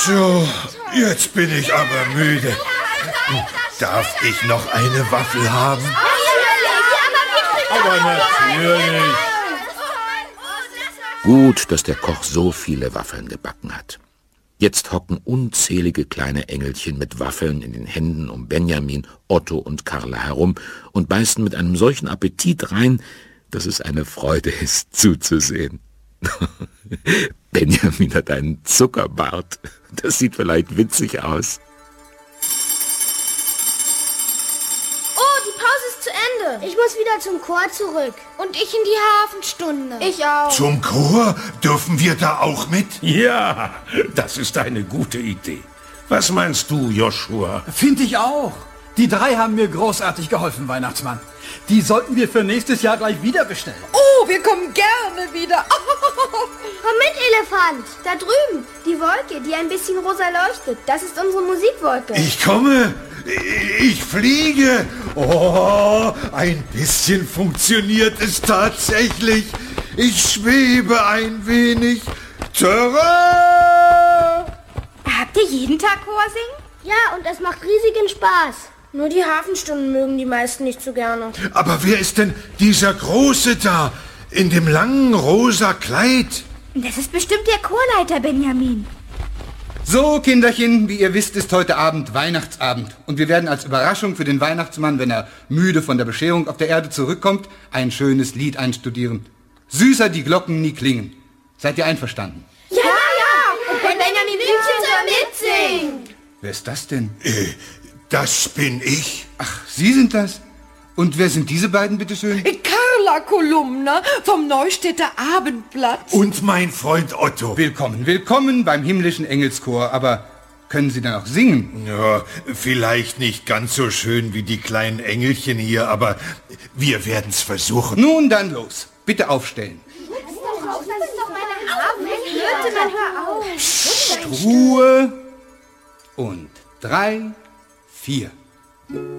So, jetzt bin ich aber müde. Darf ich noch eine Waffel haben? Aber natürlich. Gut, dass der Koch so viele Waffeln gebacken hat. Jetzt hocken unzählige kleine Engelchen mit Waffeln in den Händen um Benjamin, Otto und Karla herum und beißen mit einem solchen Appetit rein, dass es eine Freude ist, zuzusehen. Benjamin hat einen Zuckerbart. Das sieht vielleicht witzig aus. Oh, die Pause ist zu Ende. Ich muss wieder zum Chor zurück. Und ich in die Hafenstunde. Ich auch. Zum Chor? Dürfen wir da auch mit? Ja, das ist eine gute Idee. Was meinst du, Joshua? Finde ich auch. Die 3 haben mir großartig geholfen, Weihnachtsmann. Die sollten wir für nächstes Jahr gleich wieder bestellen. Oh, wir kommen gerne wieder. Komm mit, Elefant. Da drüben, die Wolke, die ein bisschen rosa leuchtet. Das ist unsere Musikwolke. Ich komme. Ich fliege. Oh, ein bisschen funktioniert es tatsächlich. Ich schwebe ein wenig. Tada! Habt ihr jeden Tag Chor singen? Ja, und es macht riesigen Spaß. Nur die Hafenstunden mögen die meisten nicht so gerne. Aber wer ist denn dieser Große da? In dem langen rosa Kleid? Das ist bestimmt der Chorleiter, Benjamin. So, Kinderchen, wie ihr wisst, ist heute Abend Weihnachtsabend. Und wir werden als Überraschung für den Weihnachtsmann, wenn er müde von der Bescherung auf der Erde zurückkommt, ein schönes Lied einstudieren. Süßer die Glocken nie klingen. Seid ihr einverstanden? Ja! Und Benjamin will mitsingen. Wer ist das denn? Das bin ich. Ach, Sie sind das? Und wer sind diese beiden, bitteschön? Carla Kolumna vom Neustädter Abendblatt. Und mein Freund Otto. Willkommen, willkommen beim himmlischen Engelschor. Aber können Sie dann auch singen? Ja, vielleicht nicht ganz so schön wie die kleinen Engelchen hier, aber wir werden's versuchen. Nun dann los. Bitte aufstellen. Ruhe. Und 3, 4.